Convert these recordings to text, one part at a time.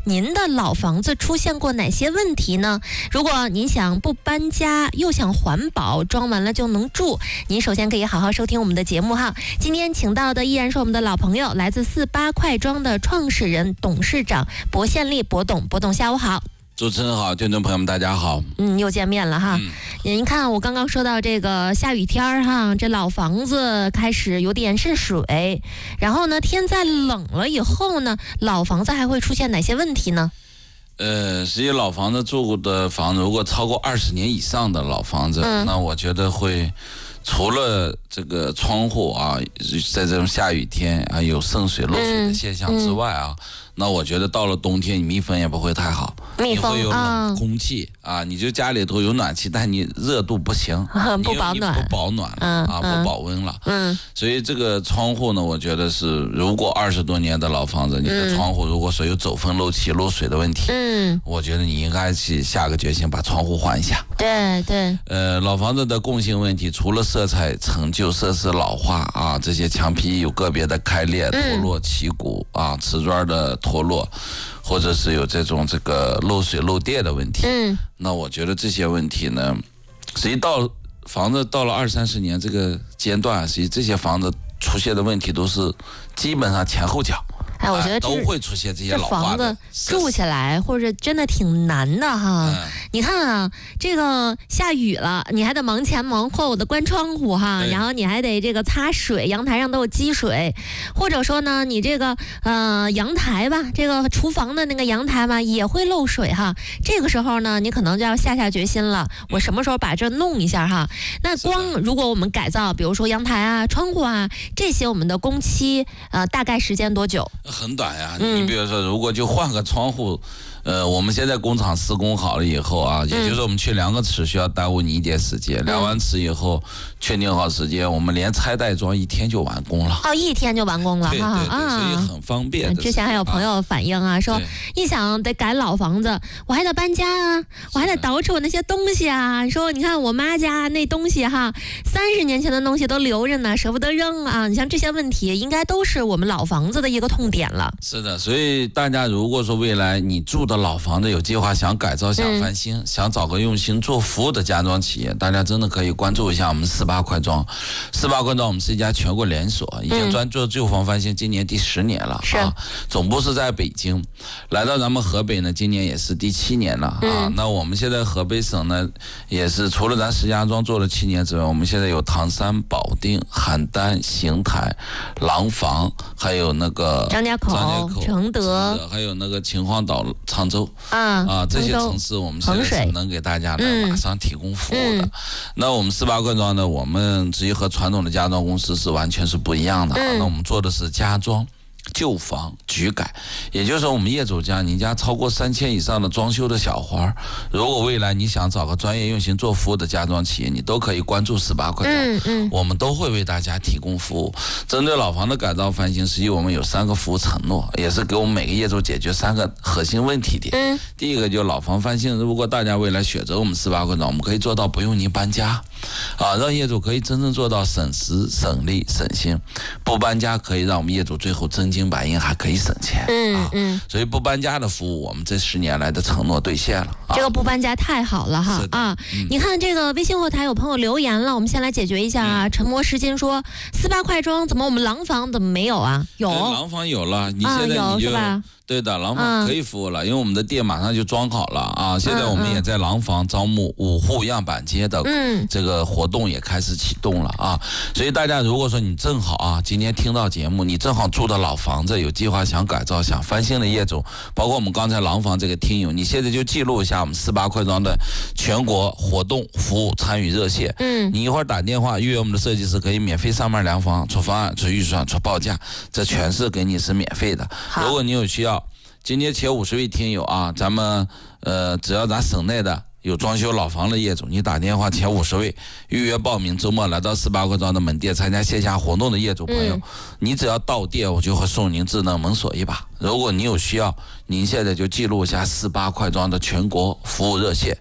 您的老房子出现过哪些问题呢？如果您想不搬家又想环保，装完了就能住，您首先可以好好收听我们的节目哈。今天请到的依然是我们的老朋友，来自48快装的创始人、董事长薄宪利，薄董，下午好。 主持人好，听众朋友们大家好。 又见面了哈。您看我刚刚说到这个下雨天哈，这老房子开始有点渗水，然后呢天再冷了以后呢，老房子还会出现哪些问题呢？ 实际老房子住的房子，如果超过20年以上的老房子，那我觉得会除了这个窗户啊，在这种下雨天啊有渗水漏水的现象之外啊，那我觉得到了冬天，你密封也不会太好， 密封你会有冷空气啊，你就家里头有暖气，但你热度不行， 不保暖， 不保暖了不保温了。所以这个窗户呢，我觉得是如果20多年的老房子，你的窗户如果说有走风漏气漏水的问题，我觉得你应该去下个决心把窗户换一下。 对。 老房子的共性问题，除了色彩陈旧、设施老化啊，这些墙皮有个别的开裂、脱落、起骨啊，瓷砖的脱落，或者是有这个漏水漏电的问题。那我觉得这些问题呢，实际房子到了20-30年这个阶段，实际这些房子出现的问题都是基本上前后脚。 我觉得都会出现这些老化的房子住起来或者真的挺难的哈。你看啊，这个下雨了，你还得忙前忙后的关窗户哈，然后你还得这个擦水，阳台上都有积水，或者说呢，你这个阳台吧，这个厨房的那个阳台嘛也会漏水哈。这个时候呢，你可能就要下决心了，我什么时候把这弄一下哈？那如果我们改造，比如说阳台啊、窗户啊这些，我们的工期大概时间多久？ 很短呀，你比如说，如果就换个窗户，我们现在工厂施工好了以后啊，也就是我们去量个尺需要耽误你一点时间，量完尺以后确定好时间，我们连拆带装1天就完工了。 1天就完工了， 对，所以很方便。 之前还有朋友反映啊，说一想得改老房子，我还得搬家啊，我还得捯饬我那些东西啊。说你看我妈家那东西哈，30年前的东西都留着呢，舍不得扔啊。你像这些问题，应该都是我们老房子的一个痛点了。 是的，所以大家如果说未来你住的老房子有计划想改造、想翻新、想找个用心做服务的家装企业，大家真的可以关注一下我们48快装。48快装我们是一家全国连锁，已经专做旧房翻新，今年第10年了啊。总部是在北京，来到咱们河北呢，今年也是第7年了啊。那我们现在河北省呢，也是除了咱石家庄做了7年之外，我们现在有唐山、保定、邯郸、邢台、廊坊，还有那个张家口、承德， 还有那个秦皇岛、沧州这些城市，我们现在是能给大家呢马上提供服务的。那我们48快装呢，我们直接和传统的家装公司是完全是不一样的。那我们做的是家装、旧房、局改，也就是说我们业主家你家超过3000以上的装修的小花，如果未来你想找个专业用心做服务的家装企业，你都可以关注48快装，我们都会为大家提供服务。针对老房的改造翻新，实际我们有3个服务承诺，也是给我们每个业主解决3个核心问题点。第一个就老房翻新，如果大家未来选择我们48快装，我们可以做到不用您搬家让业主可以真正做到省时、省力、省心。不搬家可以让我们业主最后真金白银还可以省钱所以不搬家的服务，我们这10年来的承诺兑现了这个不搬家太好了哈你看这个微信后台有朋友留言了，我们先来解决一下啊。沉默是金说48快装怎么我们廊坊怎么没有啊？有廊坊有了，你现在你就对的，廊坊可以服务了，因为我们的店马上就装好了啊。现在我们也在廊坊招募5户样板街的这个活动也开始启动了啊。所以大家如果说你正好今天听到节目，你正好住的老房子有计划想改造、想翻新的业主，包括我们刚才廊坊这个听友，你现在就记录一下我们48快装的全国活动服务参与热线。你一会儿打电话预约我们的设计师，可以免费上门量房、出方案、出预算、出报价，这全是给你是免费的。如果你有需要，今天前50位听友咱们只要咱省内的有装修老房的业主，你打电话前50位预约报名，周末来到48快装的门店参加线下活动的业主朋友，你只要到店，我就会送您智能门锁一把。如果你有需要，您现在就记录一下48快装的全国服务热线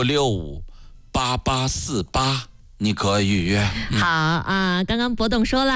400-665-8848，400-665-8848，你可以预约。 好刚刚博董说了。